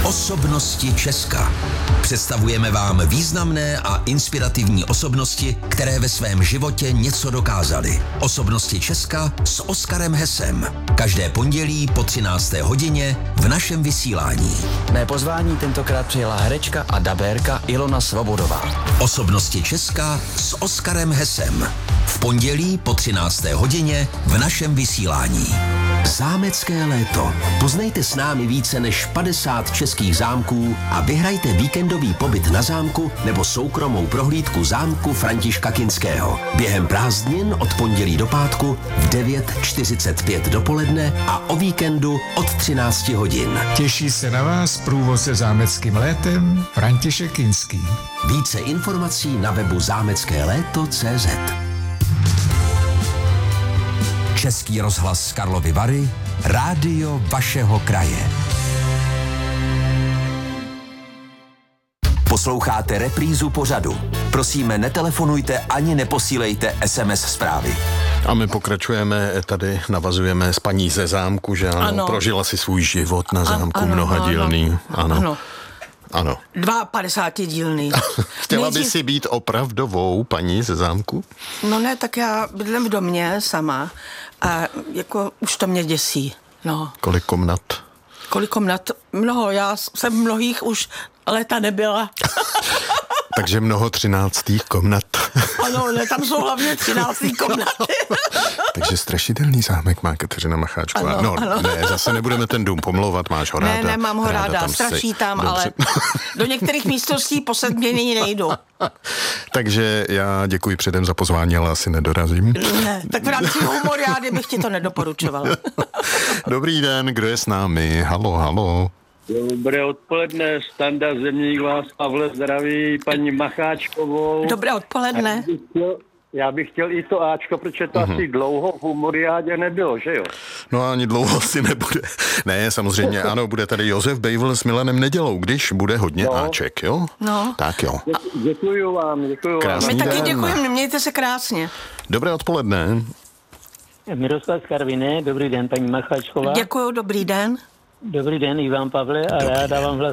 Osobnosti Česka. Představujeme vám významné a inspirativní osobnosti, které ve svém životě něco dokázaly. Osobnosti Česka s Oskarem Hesem. Každé pondělí po 13. hodině v našem vysílání. Mé pozvání tentokrát přijela herečka a dabérka Ilona Svobodová. Osobnosti Česka s Oskarem Hesem. V pondělí po 13. hodině v našem vysílání. Zámecké léto. Poznejte s námi více než 50 českých zámků a vyhrajte víkendový pobyt na zámku nebo soukromou prohlídku zámku Františka Kinského. Během prázdnin od pondělí do pátku v 9:45 dopoledne a o víkendu od 13 hodin. Těší se na vás průvodce zámeckým létem František Kinský. Více informací na webu zámeckéléto.cz. Český rozhlas Karlovy Vary, rádio vašeho kraje. Posloucháte reprízu pořadu. Prosíme, netelefonujte ani neposílejte SMS zprávy. A my pokračujeme, tady navazujeme s paní ze zámku, že ano. Prožila si svůj život na zámku mnohadílný. Ano. 52 dílný. Chtěla by si být opravdovou paní ze zámku? No ne, tak já bydlím v domě sama a jako už to mě děsí. No. Kolik komnat? Mnoho, já jsem v mnohých už léta nebyla. Takže mnoho 13. komnat. Ano, ne, tam jsou hlavně 13. komnaty. Takže strašidelný zámek má Kateřina Macháčková. Ano. Ne, zase nebudeme ten dům pomlouvat, máš ho ráda. Ne, mám ho ráda, tam straší tam, ale do některých místností po 7 dní nejdu. Takže já děkuji předem za pozvání, ale asi nedorazím. Ne, tak v rámci humoriády bych ti to nedoporučovala. Dobrý den, kdo je s námi? Halo. Dobré odpoledne, Standa Zemník vás, Pavle, zdraví paní Macháčkovou. Dobré odpoledne. Já bych chtěl i to Ačko, protože to asi dlouho v humoriádě nebylo, že jo? No ani dlouho asi nebude. Ne, samozřejmě, ano, bude tady Josef Bejvl s Milanem Nedělou, když bude hodně Aček, jo? No. Tak jo. Děkuju vám. Krásný My taky den. děkujeme, mějte se krásně. Dobré odpoledne. Miroslav z Karviné, dobrý den, paní Macháčková. Děkuju, dobrý den. Dobrý den, Ivan Pavle, a já dávám hlas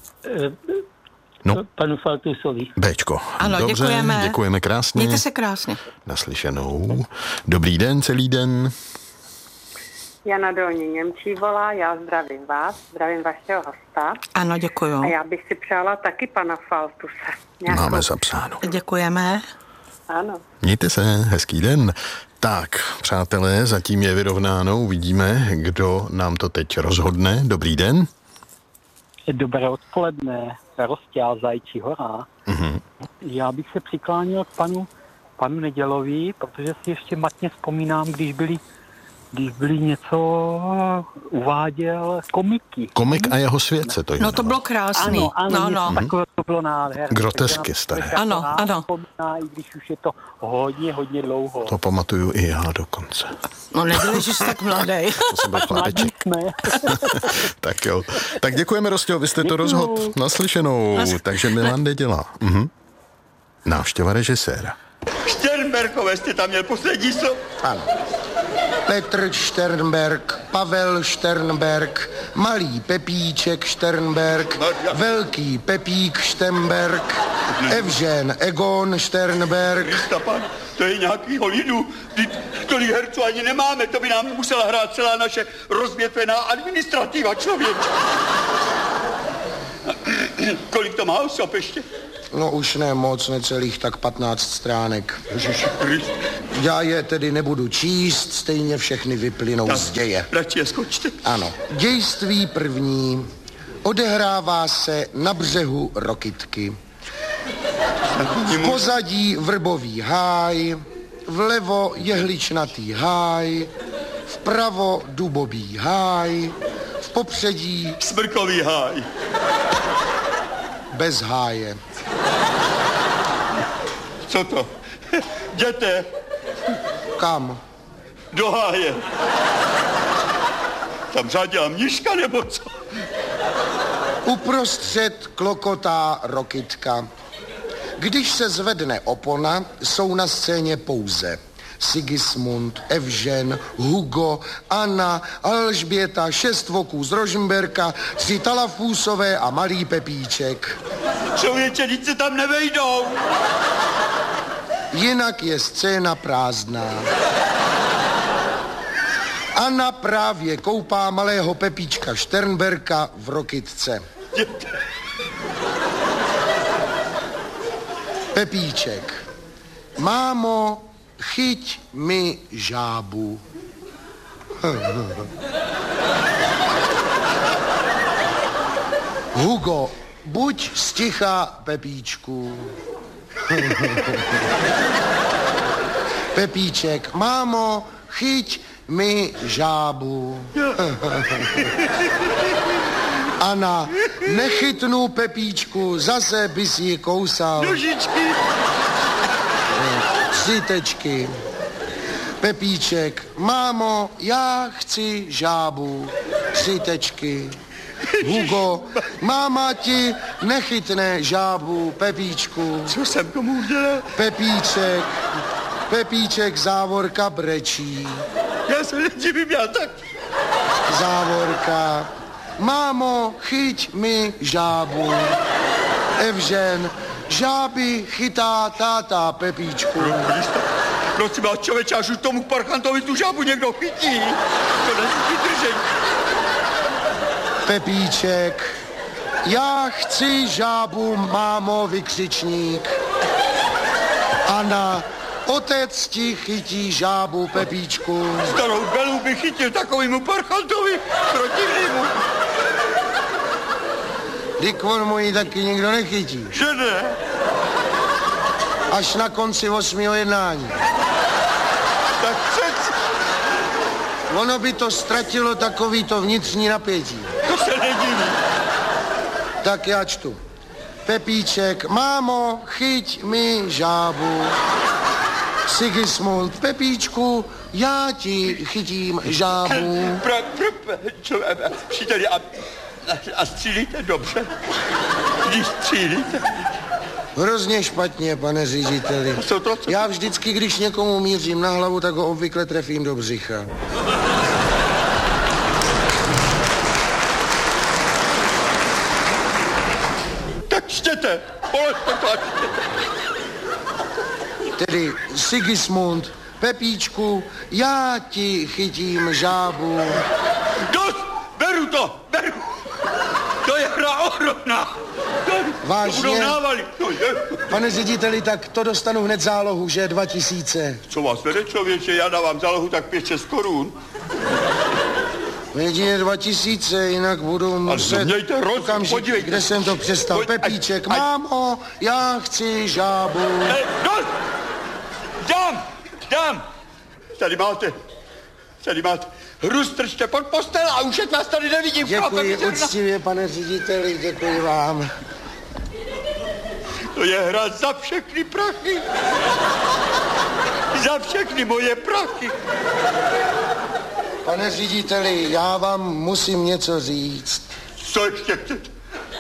panu Faltusovi. Béčko. Ano, dobře, děkujeme krásně. Mějte se krásně. Naslyšenou. Dobrý den, celý den. Jana Dolní Němčí volá, já zdravím vás, zdravím vašeho hosta. Ano, děkuju. A já bych si přála taky pana Faltuse. Máme zapsáno. Děkujeme. Ano. Mějte se, hezký den. Tak, přátelé, zatím je vyrovnáno, uvidíme, kdo nám to teď rozhodne. Dobrý den. Dobré odpoledne, Rostěl Zajčí hora. Já bych se přikláněl k panu Nedělovi, protože si ještě matně vzpomínám, když byli něco uváděl komiky. Komik a jeho svět se to jmenovalo. No to bylo krásný. Ano. Takové to bylo nádherné. Grotesky staré. Ano. I když už je to hodně dlouho. To pamatuju i já dokonce. No nebyli, že jsi tak mladý. To jsem byl chlapeček. Tak jo. Tak děkujeme, Rostěl, vy jste to rozhodl. Naslyšenou. Takže Milan Neděla. Návštěva režiséra. Šternberkové jste tam měl poslední slovo. Ano. Petr Šternberg, Pavel Šternberg, malý Pepíček Šternberg, velký Pepík Šternberg, Evžen Egon Šternberg. To je nějakýho lidu, tolik herců ani nemáme, to by nám musela hrát celá naše rozvětvená administrativa, člověče. Kolik to má osob ještě? No už ne moc, necelých tak 15 stránek. Já je tedy nebudu číst, stejně všechny vyplynou z děje. Radši je skočte. Ano. Dějství první odehrává se na břehu Rokytky. V pozadí vrbový háj, vlevo jehličnatý háj, vpravo dubový háj, v popředí smrkový háj. Bez háje. Co to? Jděte. Kam? Do háje. Tam řádila mniška nebo co? Uprostřed klokotá Rokytka. Když se zvedne opona, jsou na scéně pouze Sigismund, Evžen, Hugo, Anna, Alžběta, 6 voků z Rožmberka, 3 Talafůsové a malý Pepíček. Člověče, vždyť se tam nevejdou. Jinak je scéna prázdná. Anna právě koupá malého Pepíčka Šternberka v Rokytce. Pepíček. Mámo, chyť mi žábu. Hugo, buď sticha, Pepíčku. Pepíček. Mámo, chyť mi žábu. Ana, nechytnu Pepíčku, zase bys ji kousal. Nožičky. 3 tečky. Pepíček, mámo, já chci žábu. 3 tečky. Hugo, máma ti nechytne žábu, Pepíčku. Co jsem komu udělal? Pepíček, závorka brečí. Já se nedivím, já tak. Závorka. Mámo, chyť mi žábu. Evžen, žáby chytá táta, Pepíčku. Prosím vás, člověče, až už tomu parchantovi tu žábu někdo chytí. To není vydržení. Pepíček, já chci žábu, mámo, vykřičník. Anna, otec ti chytí žábu, Pepíčku. Starou Belu by chytil takovýmu parchantovi protivnému. Dyk on mu ji taky nikdo nechytí. Že ne? Až na konci 8. jednání. Tak přeci. Ono by to ztratilo takovýto vnitřní napětí. To se nedivím. Tak já čtu. Pepíček, mámo, chyť mi žábu. Sigismund, Pepíčku, já ti chytím žábu. Příteli, a střílíte dobře? Když střílíte? Hrozně špatně, pane řediteli. Já vždycky, když někomu mířím na hlavu, tak ho obvykle trefím do břicha. Tak čtěte, polehte to a čtěte. Tedy Sigismund, Pepíčku, já ti chytím žábu. Dost, beru to, beru. To je hra ohromná. Vážně? To budou návaly. Pane řediteli, tak to dostanu hned zálohu, že 2000. Co vás vede, člověče, já dávám zálohu tak 5-6 korun. Jedině 2000, jinak budu muset... Okamžik, kde jsem to přestal. Pepíček, mámo, já chci žábu. Dost! Dám! Tady máte. Hru strčte pod postel a už vás tady nevidím. Děkuji úctivě, pane řediteli, děkuji vám. To je hra za všechny prachy. Za všechny moje prachy. Pane řediteli, já vám musím něco říct. Co ještě chcete?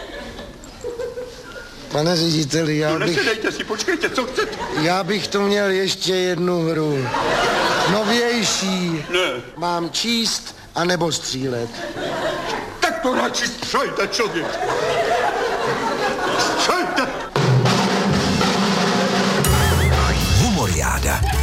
Pane řediteli, nesedejte si, počkejte, co chcete? Já bych tu měl ještě jednu hru. Novější. Ne. Mám číst anebo střílet. Tak to radši střelte, člověk. Střelte! Humoriáda.